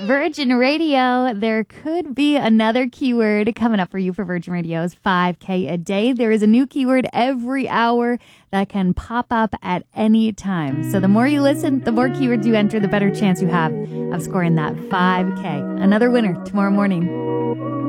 Virgin Radio, there could be another keyword coming up for you for Virgin Radio's 5K a day. There is a new keyword every hour that can pop up at any time. So the more you listen, the more keywords you enter, the better chance you have of scoring that 5K. Another winner tomorrow morning.